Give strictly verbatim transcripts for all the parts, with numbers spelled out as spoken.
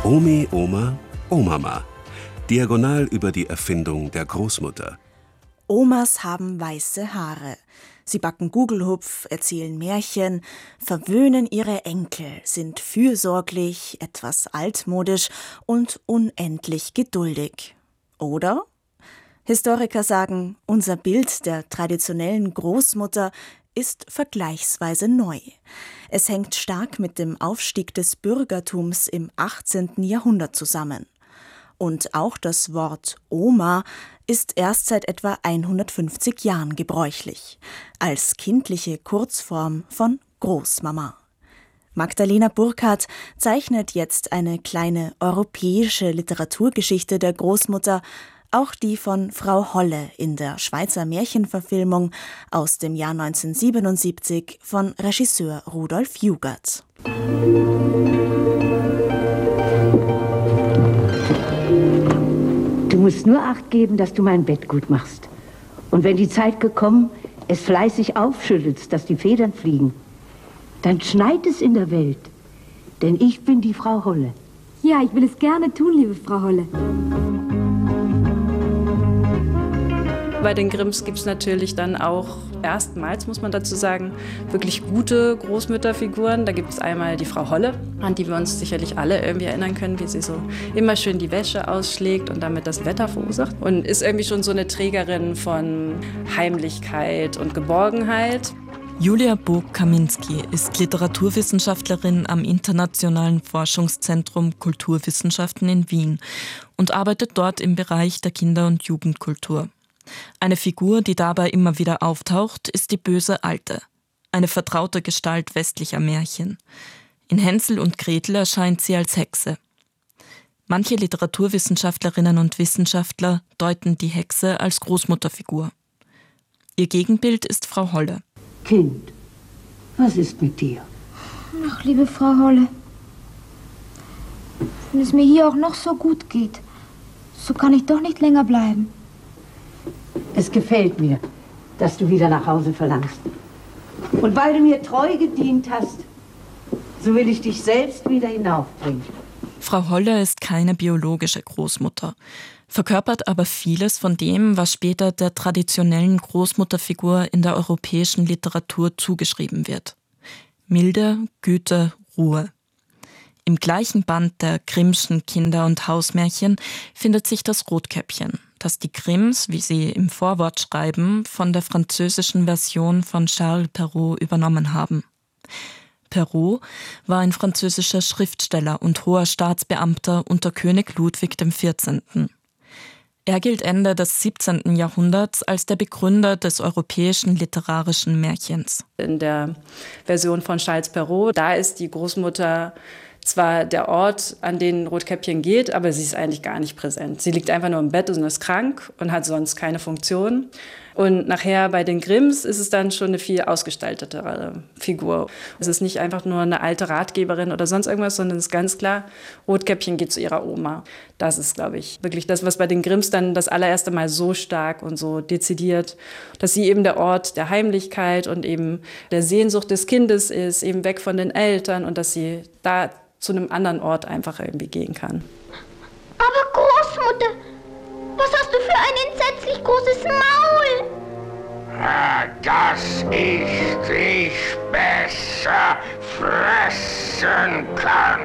Omi, Oma, Omama. Diagonal über die Erfindung der Großmutter. Omas haben weiße Haare. Sie backen Gugelhupf, erzählen Märchen, verwöhnen ihre Enkel, sind fürsorglich, etwas altmodisch und unendlich geduldig. Oder? Historiker sagen, unser Bild der traditionellen Großmutter ist vergleichsweise neu. Es hängt stark mit dem Aufstieg des Bürgertums im achtzehnten Jahrhundert zusammen. Und auch das Wort Oma ist erst seit etwa hundertfünfzig Jahren gebräuchlich, als kindliche Kurzform von Großmama. Magdalena Burkhardt zeichnet jetzt eine kleine europäische Literaturgeschichte der Großmutter, auch die von Frau Holle in der Schweizer Märchenverfilmung aus dem Jahr neunzehnhundertsiebenundsiebzig von Regisseur Rudolf Jugert. Du musst nur Acht geben, dass du mein Bett gut machst. Und wenn die Zeit gekommen, es fleißig aufschüttelst, dass die Federn fliegen, dann schneit es in der Welt. Denn ich bin die Frau Holle. Ja, ich will es gerne tun, liebe Frau Holle. Bei den Grimms gibt es natürlich dann auch erstmals, muss man dazu sagen, wirklich gute Großmütterfiguren. Da gibt es einmal die Frau Holle, an die wir uns sicherlich alle irgendwie erinnern können, wie sie so immer schön die Wäsche ausschlägt und damit das Wetter verursacht. Und ist irgendwie schon so eine Trägerin von Heimlichkeit und Geborgenheit. Julia Bog-Kaminski ist Literaturwissenschaftlerin am Internationalen Forschungszentrum Kulturwissenschaften in Wien und arbeitet dort im Bereich der Kinder- und Jugendkultur. Eine Figur, die dabei immer wieder auftaucht, ist die böse Alte, eine vertraute Gestalt westlicher Märchen. In Hänsel und Gretel erscheint sie als Hexe. Manche Literaturwissenschaftlerinnen und Wissenschaftler deuten die Hexe als Großmutterfigur. Ihr Gegenbild ist Frau Holle. Kind, was ist mit dir? Ach, liebe Frau Holle, wenn es mir hier auch noch so gut geht, so kann ich doch nicht länger bleiben. Es gefällt mir, dass du wieder nach Hause verlangst. Und weil du mir treu gedient hast, so will ich dich selbst wieder hinaufbringen. Frau Holle ist keine biologische Großmutter, verkörpert aber vieles von dem, was später der traditionellen Großmutterfigur in der europäischen Literatur zugeschrieben wird. Milde, Güte, Ruhe. Im gleichen Band der Grimmschen Kinder- und Hausmärchen findet sich das Rotkäppchen, das die Grimms, wie sie im Vorwort schreiben, von der französischen Version von Charles Perrault übernommen haben. Perrault war ein französischer Schriftsteller und hoher Staatsbeamter unter König Ludwig der vierzehnte. Er gilt Ende des siebzehnten Jahrhunderts als der Begründer des europäischen literarischen Märchens. In der Version von Charles Perrault, da ist die Großmutter zwar der Ort, an den Rotkäppchen geht, aber sie ist eigentlich gar nicht präsent. Sie liegt einfach nur im Bett und ist krank und hat sonst keine Funktion. Und nachher bei den Grimms ist es dann schon eine viel ausgestaltetere Figur. Es ist nicht einfach nur eine alte Ratgeberin oder sonst irgendwas, sondern es ist ganz klar, Rotkäppchen geht zu ihrer Oma. Das ist, glaube ich, wirklich das, was bei den Grimms dann das allererste Mal so stark und so dezidiert, dass sie eben der Ort der Heimlichkeit und eben der Sehnsucht des Kindes ist, eben weg von den Eltern und dass sie da zu einem anderen Ort einfach irgendwie gehen kann. Aber Großmutter, was hast du für ein entsetzlich großes Maul? Dass ich dich besser fressen kann.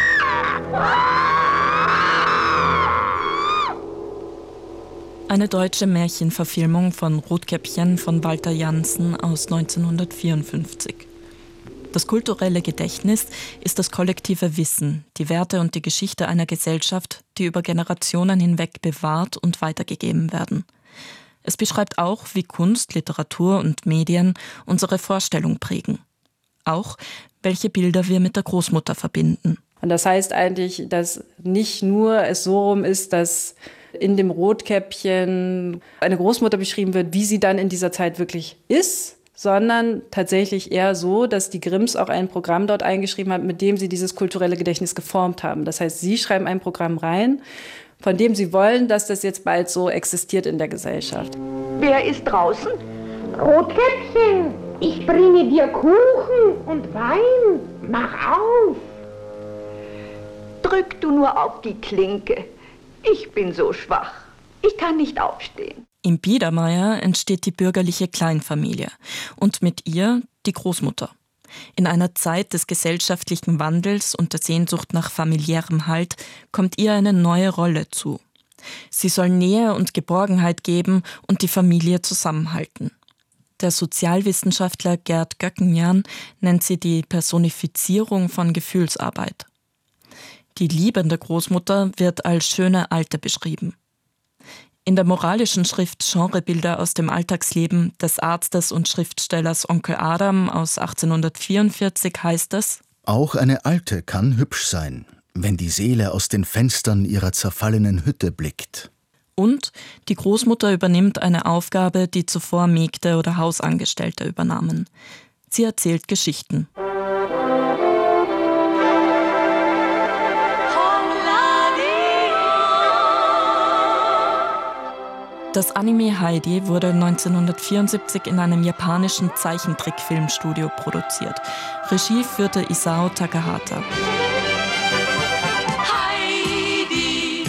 Eine deutsche Märchenverfilmung von Rotkäppchen von Walter Janssen aus neunzehnhundertvierundfünfzig. Das kulturelle Gedächtnis ist das kollektive Wissen, die Werte und die Geschichte einer Gesellschaft, die über Generationen hinweg bewahrt und weitergegeben werden. Es beschreibt auch, wie Kunst, Literatur und Medien unsere Vorstellung prägen. Auch, welche Bilder wir mit der Großmutter verbinden. Und das heißt eigentlich, dass nicht nur es so rum ist, dass in dem Rotkäppchen eine Großmutter beschrieben wird, wie sie dann in dieser Zeit wirklich ist, sondern tatsächlich eher so, dass die Grimms auch ein Programm dort eingeschrieben haben, mit dem sie dieses kulturelle Gedächtnis geformt haben. Das heißt, sie schreiben ein Programm rein, von dem sie wollen, dass das jetzt bald so existiert in der Gesellschaft. Wer ist draußen? Rotkäppchen, ich bringe dir Kuchen und Wein. Mach auf. drück du nur auf die Klinke. Ich bin so schwach. Ich kann nicht aufstehen. Im Biedermeier entsteht die bürgerliche Kleinfamilie und mit ihr die Großmutter. In einer Zeit des gesellschaftlichen Wandels und der Sehnsucht nach familiärem Halt kommt ihr eine neue Rolle zu. Sie soll Nähe und Geborgenheit geben und die Familie zusammenhalten. Der Sozialwissenschaftler Gerd Göckenjan nennt sie die Personifizierung von Gefühlsarbeit. Die liebende Großmutter wird als schöne Alte beschrieben. In der moralischen Schrift Genrebilder aus dem Alltagsleben des Arztes und Schriftstellers Onkel Adam aus achtzehnhundertvierundvierzig heißt es: Auch eine Alte kann hübsch sein, wenn die Seele aus den Fenstern ihrer zerfallenen Hütte blickt. Und die Großmutter übernimmt eine Aufgabe, die zuvor Mägde oder Hausangestellte übernahmen. Sie erzählt Geschichten. Das Anime Heidi wurde neunzehnhundertvierundsiebzig in einem japanischen Zeichentrickfilmstudio produziert. Regie führte Isao Takahata. Heidi,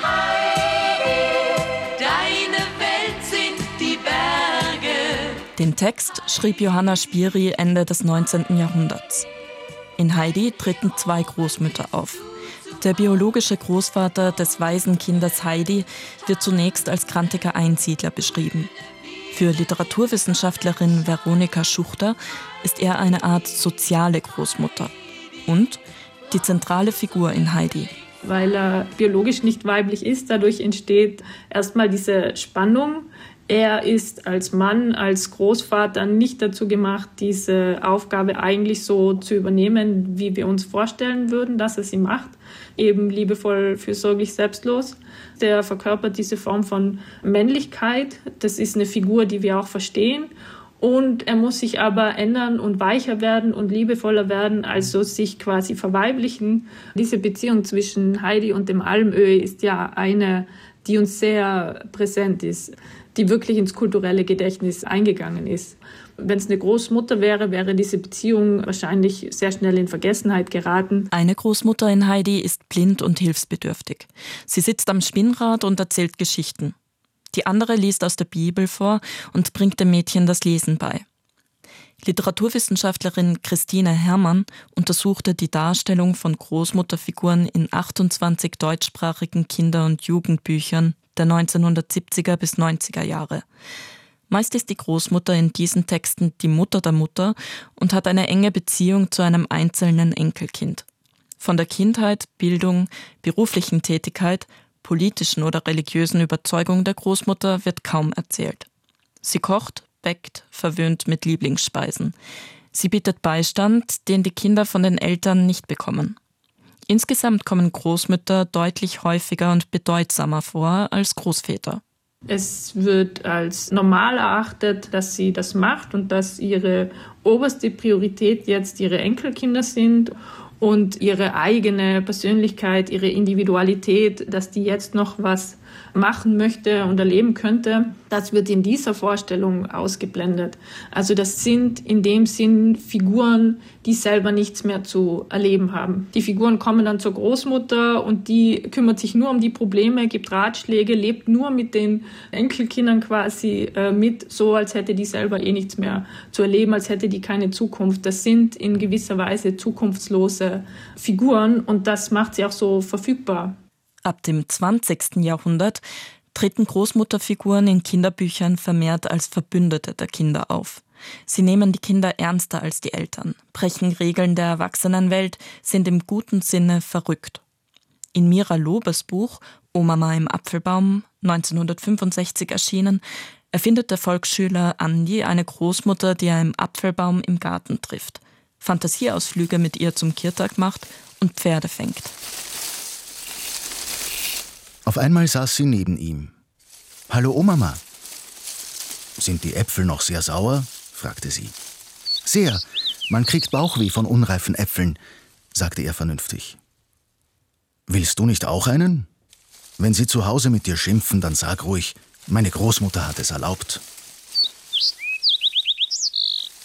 Heidi, deine Welt sind die Berge. Den Text schrieb Johanna Spiri Ende des neunzehnten Jahrhunderts. In Heidi treten zwei Großmütter auf. Der biologische Großvater des Waisenkindes Heidi wird zunächst als grantiger Einsiedler beschrieben. Für Literaturwissenschaftlerin Veronika Schuchter ist er eine Art soziale Großmutter und die zentrale Figur in Heidi. Weil er biologisch nicht weiblich ist, dadurch entsteht erstmal diese Spannung. Er ist als Mann, als Großvater nicht dazu gemacht, diese Aufgabe eigentlich so zu übernehmen, wie wir uns vorstellen würden, dass er sie macht. Eben liebevoll, fürsorglich, selbstlos. Der verkörpert diese Form von Männlichkeit. Das ist eine Figur, die wir auch verstehen. Und er muss sich aber ändern und weicher werden und liebevoller werden, also sich quasi verweiblichen. Diese Beziehung zwischen Heidi und dem Almöhi ist ja eine, die uns sehr präsent ist, die wirklich ins kulturelle Gedächtnis eingegangen ist. Wenn es eine Großmutter wäre, wäre diese Beziehung wahrscheinlich sehr schnell in Vergessenheit geraten. Eine Großmutter in Heidi ist blind und hilfsbedürftig. Sie sitzt am Spinnrad und erzählt Geschichten. Die andere liest aus der Bibel vor und bringt dem Mädchen das Lesen bei. Literaturwissenschaftlerin Christine Herrmann untersuchte die Darstellung von Großmutterfiguren in achtundzwanzig deutschsprachigen Kinder- und Jugendbüchern der neunzehnhundertsiebziger bis neunziger Jahre. Meist ist die Großmutter in diesen Texten die Mutter der Mutter und hat eine enge Beziehung zu einem einzelnen Enkelkind. Von der Kindheit, Bildung, beruflichen Tätigkeit, politischen oder religiösen Überzeugung der Großmutter wird kaum erzählt. Sie kocht, bäckt, verwöhnt mit Lieblingsspeisen. Sie bietet Beistand, den die Kinder von den Eltern nicht bekommen. Insgesamt kommen Großmütter deutlich häufiger und bedeutsamer vor als Großväter. Es wird als normal erachtet, dass sie das macht und dass ihre oberste Priorität jetzt ihre Enkelkinder sind und ihre eigene Persönlichkeit, ihre Individualität, dass die jetzt noch was machen möchte und erleben könnte. Das wird in dieser Vorstellung ausgeblendet. Also das sind in dem Sinn Figuren, die selber nichts mehr zu erleben haben. Die Figuren kommen dann zur Großmutter und die kümmert sich nur um die Probleme, gibt Ratschläge, lebt nur mit den Enkelkindern quasi äh, mit, so als hätte die selber eh nichts mehr zu erleben, als hätte die keine Zukunft. Das sind in gewisser Weise zukunftslose Figuren und das macht sie auch so verfügbar. Ab dem zwanzigsten Jahrhundert treten Großmutterfiguren in Kinderbüchern vermehrt als Verbündete der Kinder auf. Sie nehmen die Kinder ernster als die Eltern, brechen Regeln der Erwachsenenwelt, sind im guten Sinne verrückt. In Mira Lobes Buch »O Mama im Apfelbaum«, neunzehnhundertfünfundsechzig erschienen, erfindet der Volksschüler Andi eine Großmutter, die er im Apfelbaum im Garten trifft, Fantasieausflüge mit ihr zum Kirtag macht und Pferde fängt. Auf einmal saß sie neben ihm. »Hallo Omama.« »Sind die Äpfel noch sehr sauer?« fragte sie. »Sehr. Man kriegt Bauchweh von unreifen Äpfeln«, sagte er vernünftig. »Willst du nicht auch einen? Wenn sie zu Hause mit dir schimpfen, dann sag ruhig, meine Großmutter hat es erlaubt.«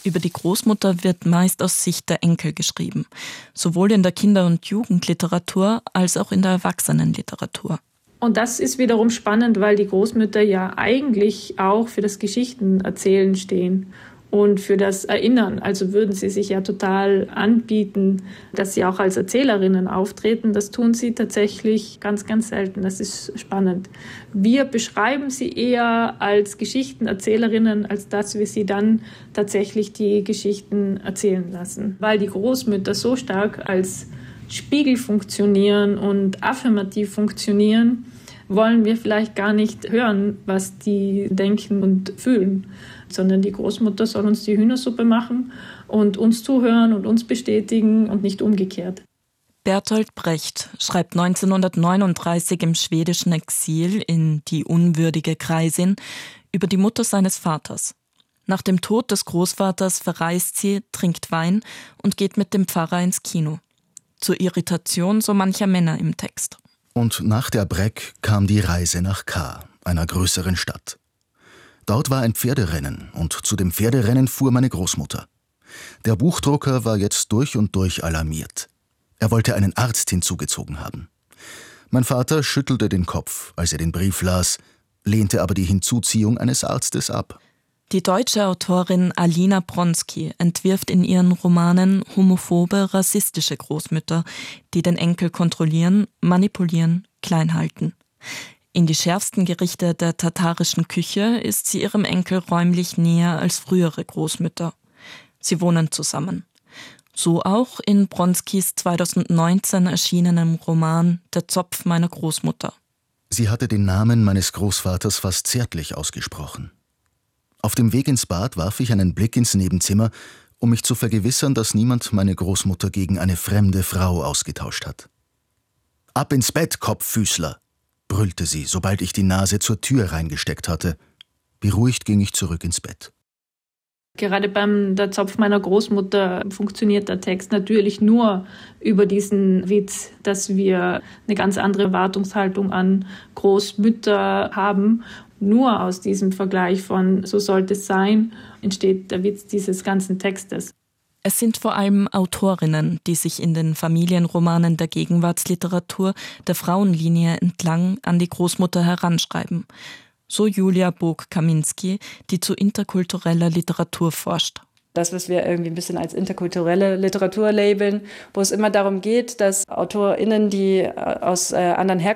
Über die Großmutter wird meist aus Sicht der Enkel geschrieben, sowohl in der Kinder- und Jugendliteratur als auch in der Erwachsenenliteratur. Und das ist wiederum spannend, weil die Großmütter ja eigentlich auch für das Geschichtenerzählen stehen und für das Erinnern. Also würden sie sich ja total anbieten, dass sie auch als Erzählerinnen auftreten. Das tun sie tatsächlich ganz, ganz selten. Das ist spannend. Wir beschreiben sie eher als Geschichtenerzählerinnen, als dass wir sie dann tatsächlich die Geschichten erzählen lassen. Weil die Großmütter so stark als Spiegel funktionieren und affirmativ funktionieren, wollen wir vielleicht gar nicht hören, was die denken und fühlen, sondern die Großmutter soll uns die Hühnersuppe machen und uns zuhören und uns bestätigen und nicht umgekehrt. Bertolt Brecht schreibt neunzehnhundertneununddreißig im schwedischen Exil in Die unwürdige Kreisin über die Mutter seines Vaters. Nach dem Tod des Großvaters verreist sie, trinkt Wein und geht mit dem Pfarrer ins Kino. Zur Irritation so mancher Männer im Text. Und nach der Breck kam die Reise nach K., einer größeren Stadt. Dort war ein Pferderennen und zu dem Pferderennen fuhr meine Großmutter. Der Buchdrucker war jetzt durch und durch alarmiert. Er wollte einen Arzt hinzugezogen haben. Mein Vater schüttelte den Kopf, als er den Brief las, lehnte aber die Hinzuziehung eines Arztes ab. Die deutsche Autorin Alina Bronski entwirft in ihren Romanen homophobe, rassistische Großmütter, die den Enkel kontrollieren, manipulieren, klein halten. In die schärfsten Gerichte der tatarischen Küche ist sie ihrem Enkel räumlich näher als frühere Großmütter. Sie wohnen zusammen. So auch in Bronskis zweitausendneunzehn erschienenem Roman Der Zopf meiner Großmutter. Sie hatte den Namen meines Großvaters fast zärtlich ausgesprochen. Auf dem Weg ins Bad warf ich einen Blick ins Nebenzimmer, um mich zu vergewissern, dass niemand meine Großmutter gegen eine fremde Frau ausgetauscht hat. »Ab ins Bett, Kopffüßler«, brüllte sie, sobald ich die Nase zur Tür reingesteckt hatte. Beruhigt ging ich zurück ins Bett. Gerade beim Der Zopf meiner Großmutter funktioniert der Text natürlich nur über diesen Witz, dass wir eine ganz andere Erwartungshaltung an Großmütter haben. Nur aus diesem Vergleich von so sollte es sein, entsteht der Witz dieses ganzen Textes. Es sind vor allem Autorinnen, die sich in den Familienromanen der Gegenwartsliteratur der Frauenlinie entlang an die Großmutter heranschreiben. So Julia Bog-Kaminski, die zu interkultureller Literatur forscht. Das, was wir irgendwie ein bisschen als interkulturelle Literatur labeln, wo es immer darum geht, dass AutorInnen, die aus äh, anderen Herkünften